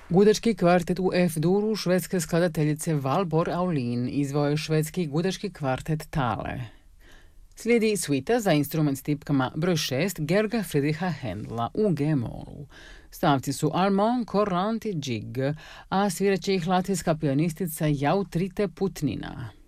Gudački kvartet u F-duru švedske skladateljice Valborg Aulin izveo je švedski gudački kvartet Tale. Slijedi svita za instrument s tipkama broj 6 Georga Friedricha Händela u G-molu. Stavci su Allemand, Courant i Jig, a svirat će ih latvijska pijanistica Jautrite Putnina.